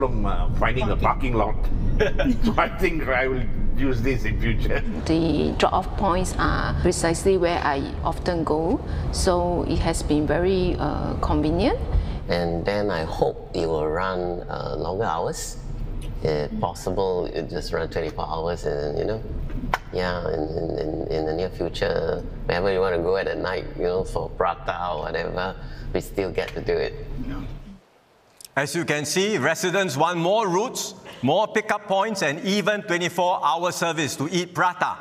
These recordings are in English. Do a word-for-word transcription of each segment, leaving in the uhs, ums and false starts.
From uh, finding a parking lot. So I think I will use this in future. The drop-off points are precisely where I often go, so it has been very uh, convenient. And then I hope it will run uh, longer hours. If possible, it just run twenty-four hours, and you know, yeah, in, in, in the near future, wherever you want to go at night, you know, for prata or whatever, we still get to do it. Yeah. As you can see, residents want more routes, more pickup points, and even twenty-four hour service to eat prata.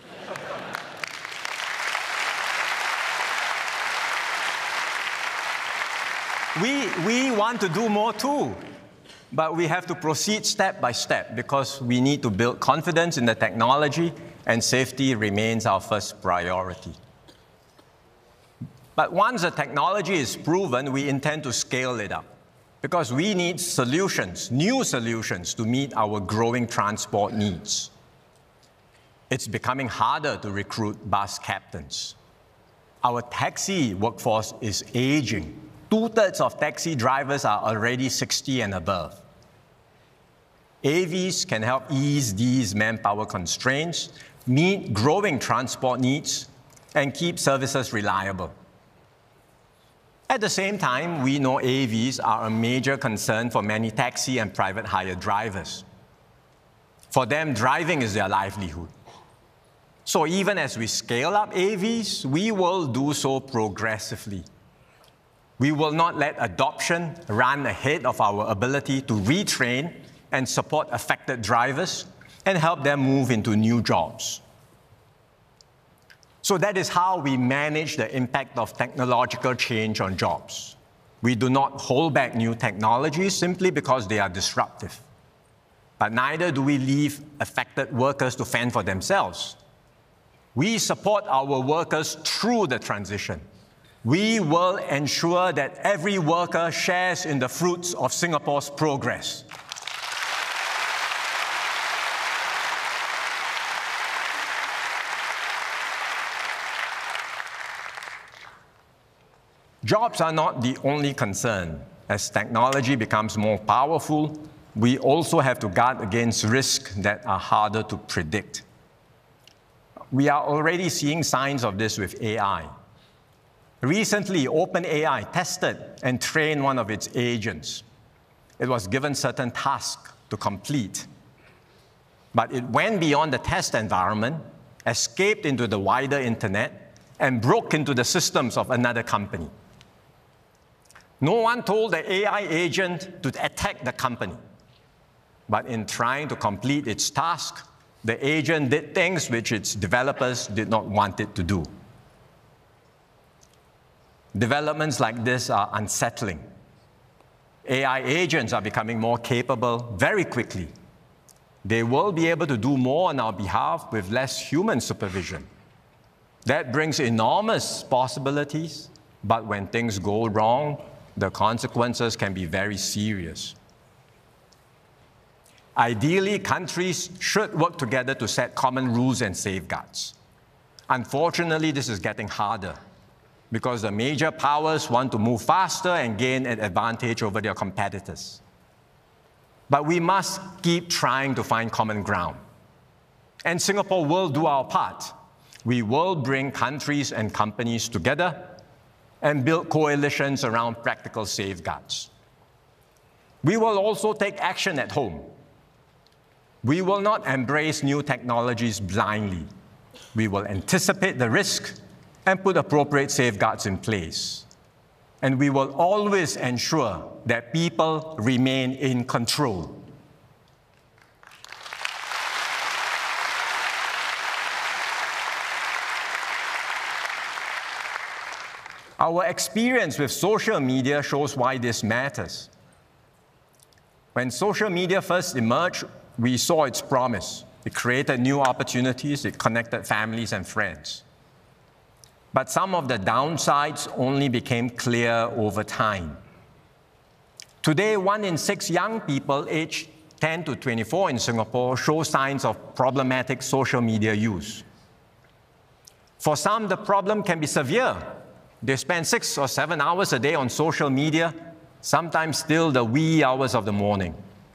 We, we want to do more too, but we have to proceed step by step because we need to build confidence in the technology, and safety remains our first priority. But once the technology is proven, we intend to scale it up, because we need solutions, new solutions, to meet our growing transport needs. It's becoming harder to recruit bus captains. Our taxi workforce is aging. Two-thirds of taxi drivers are already sixty and above. A Vs can help ease these manpower constraints, meet growing transport needs, and keep services reliable. At the same time, we know A Vs are a major concern for many taxi and private hire drivers. For them, driving is their livelihood. So even as we scale up A Vs, we will do so progressively. We will not let adoption run ahead of our ability to retrain and support affected drivers and help them move into new jobs. So that is how we manage the impact of technological change on jobs. We do not hold back new technologies simply because they are disruptive. But neither do we leave affected workers to fend for themselves. We support our workers through the transition. We will ensure that every worker shares in the fruits of Singapore's progress. Jobs are not the only concern. As technology becomes more powerful, we also have to guard against risks that are harder to predict. We are already seeing signs of this with A I. Recently, OpenAI tested and trained one of its agents. It was given certain tasks to complete. But it went beyond the test environment, escaped into the wider internet, and broke into the systems of another company. No one told the A I agent to attack the company. But in trying to complete its task, the agent did things which its developers did not want it to do. Developments like this are unsettling. A I agents are becoming more capable very quickly. They will be able to do more on our behalf with less human supervision. That brings enormous possibilities, but when things go wrong, the consequences can be very serious. Ideally, countries should work together to set common rules and safeguards. Unfortunately, this is getting harder because the major powers want to move faster and gain an advantage over their competitors. But we must keep trying to find common ground. And Singapore will do our part. We will bring countries and companies together and build coalitions around practical safeguards. We will also take action at home. We will not embrace new technologies blindly. We will anticipate the risk and put appropriate safeguards in place. And we will always ensure that people remain in control. Our experience with social media shows why this matters. When social media first emerged, we saw its promise. It created new opportunities, it connected families and friends. But some of the downsides only became clear over time. Today, one in six young people aged ten to twenty-four in Singapore show signs of problematic social media use. For some, the problem can be severe. They spend six or seven hours a day on social media, sometimes still the wee hours of the morning.